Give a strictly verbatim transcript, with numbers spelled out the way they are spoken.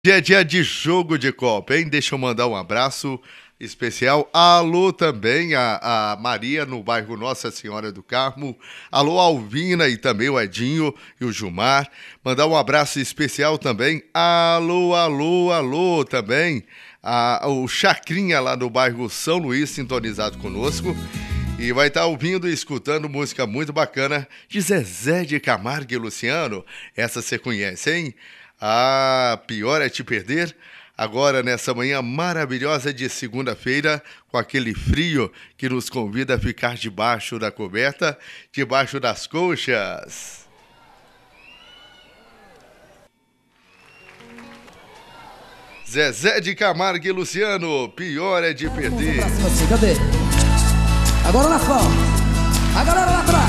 Dia a dia de jogo de Copa, hein? Deixa eu mandar um abraço especial. Alô também a, a Maria no bairro Nossa Senhora do Carmo. Alô Alvina e também o Edinho e o Gilmar. Mandar um abraço especial também. Alô, alô, alô também. A, o Chacrinha lá no bairro São Luís sintonizado conosco. E vai estar ouvindo e escutando música muito bacana de Zezé de Camargo e Luciano. Essa você conhece, hein? Ah, pior é te perder. Agora, nessa manhã maravilhosa de segunda-feira, com aquele frio que nos convida a ficar debaixo da coberta, debaixo das colchas. Zezé de Camargo e Luciano, pior é de perder. Cadê? Agora na frente. A galera lá atrás.